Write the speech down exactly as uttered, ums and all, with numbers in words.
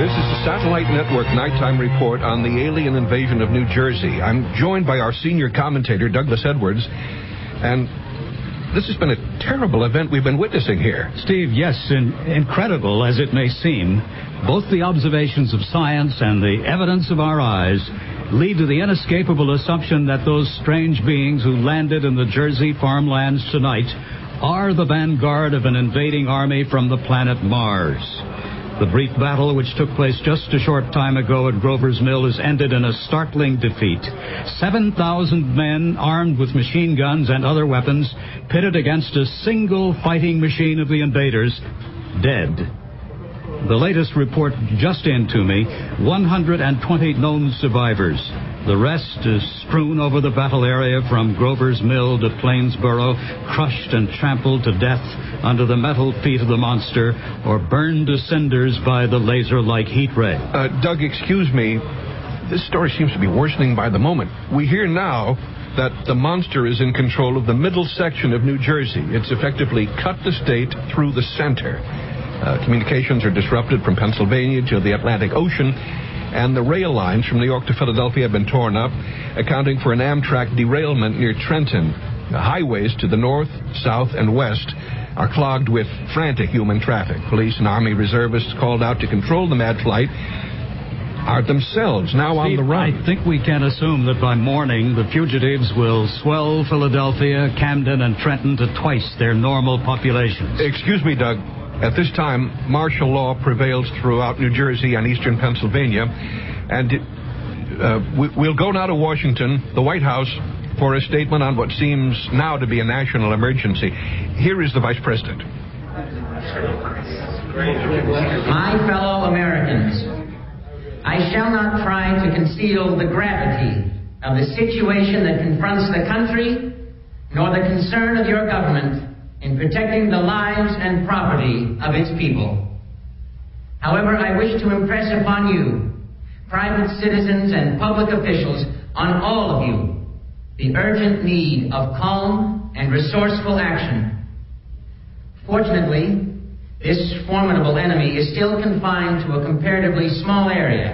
This is the Satellite Network Nighttime Report on the alien invasion of New Jersey. I'm joined by our senior commentator, Douglas Edwards, and this has been a terrible event we've been witnessing here. Steve, yes, in, incredible as it may seem, both the observations of science and the evidence of our eyes lead to the inescapable assumption that those strange beings who landed in the Jersey farmlands tonight are the vanguard of an invading army from the planet Mars. The brief battle which took place just a short time ago at Grover's Mill has ended in a startling defeat. seven thousand men armed with machine guns and other weapons pitted against a single fighting machine of the invaders, dead. The latest report just in to me, one hundred twenty known survivors. The rest is strewn over the battle area from Grover's Mill to Plainsboro, crushed and trampled to death under the metal feet of the monster or burned to cinders by the laser-like heat ray. Uh, Doug, excuse me. This story seems to be worsening by the moment. We hear now that the monster is in control of the middle section of New Jersey. It's effectively cut the state through the center. Uh, communications are disrupted from Pennsylvania to the Atlantic Ocean, and the rail lines from New York to Philadelphia have been torn up, accounting for an Amtrak derailment near Trenton. The highways to the north, south, and west are clogged with frantic human traffic. Police and Army reservists called out to control the mad flight are themselves now Steve, on the run. I think we can assume that by morning the fugitives will swell Philadelphia, Camden, and Trenton to twice their normal populations. Excuse me, Doug. At this time, martial law prevails throughout New Jersey and eastern Pennsylvania, and uh, we, we'll go now to Washington, the White House, for a statement on what seems now to be a national emergency. Here is the Vice President. My fellow Americans, I shall not try to conceal the gravity of the situation that confronts the country, nor the concern of your government in protecting the lives and property of its people. However, I wish to impress upon you, private citizens and public officials, on all of you, the urgent need of calm and resourceful action. Fortunately, this formidable enemy is still confined to a comparatively small area.